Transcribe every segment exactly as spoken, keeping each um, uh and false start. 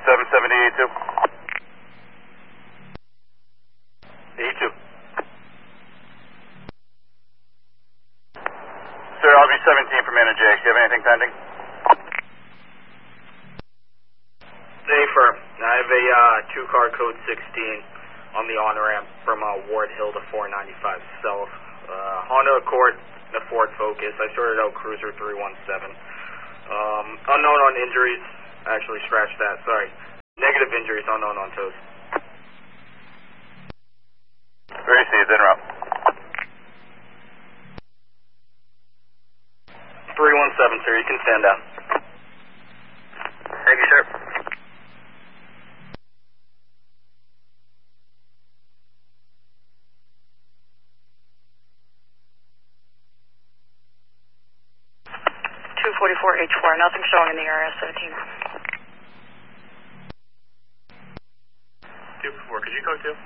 seven seventy A two. A two. Sir, I'll be seventeen from Interject. Do you have anything pending? Hey, firm. I have a uh, two-car code sixteen on the on-ramp from uh, Ward Hill to four ninety-five South. Uh, Honda Accord and a Ford Focus. I sorted out Cruiser three one seven. Um, unknown on injuries. Actually, scratch that. Sorry. Negative injuries, unknown on toes. Where you see it, then route. three one seven, sir. You can stand down. Thank you, sir. two forty-four H four, nothing showing in the area, seventeen. two four, could you code two?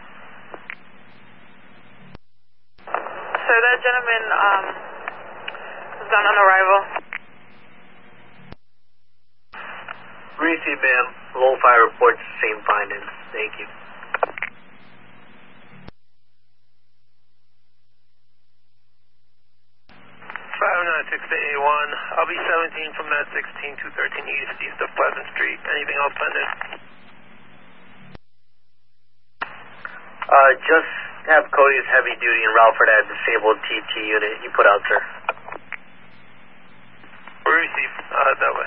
Sir, that gentleman um, was done on arrival. Receive, ma'am. Low fire reports, same findings. Thank you. five nine six to A one. I'll be seventeen from that sixteen, two thirteen East, east of Pleasant Street. Anything else pending? Uh, just have Cody's heavy duty and route for that disabled T T unit you put out, sir. We receive. I'll head that way.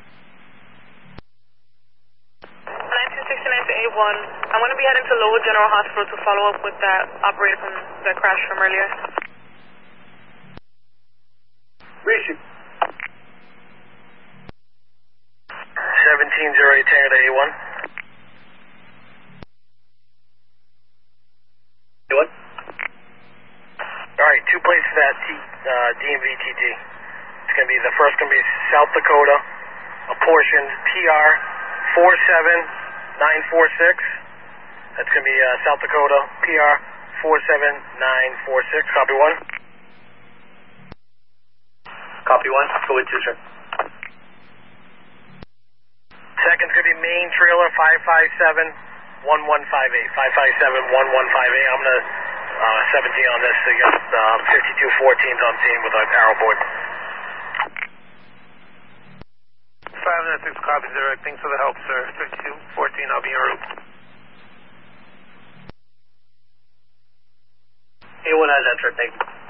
nineteen sixty-nine to A one. I'm going to be heading to Lowell General Hospital to follow up with that operator from that crash from earlier. Receive. seventeen zero eight Tango to A one. What? Alright, two places at T, uh, D M V T T. It's going to be, the first going to be South Dakota, a portion P R four seven nine four six. That's going to be uh, South Dakota, P R four seven nine four six. Copy one. Copy one. Go with two, sir. Second's going to be main trailer five five seven one one five eight. five five seven one one five eight. I'm going to uh, seventeen on this against um, fifty-two fourteen on scene with an arrow board. five nine six copy, direct. Thanks for the help, sir. fifty-two fourteen, I'll be en route. A one has entered. Thank you.